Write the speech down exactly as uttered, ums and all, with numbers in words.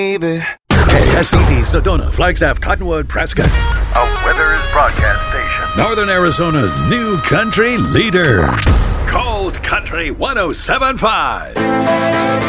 baby. K S E D, Sedona, Flagstaff, Cottonwood, Prescott. A Weathers broadcast station. Northern Arizona's new country leader. Cold Country one oh seven point five.